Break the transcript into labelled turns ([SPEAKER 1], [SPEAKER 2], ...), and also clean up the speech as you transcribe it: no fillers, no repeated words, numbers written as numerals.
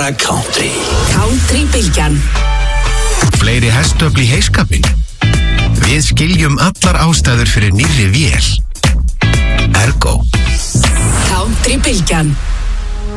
[SPEAKER 1] eða country?
[SPEAKER 2] Country-bylgjan.
[SPEAKER 3] Fleiri hestöfl í heiskapinn? Við skiljum allar ástæður fyrir nýrri vél. Ergo.
[SPEAKER 2] Country-bylgjan.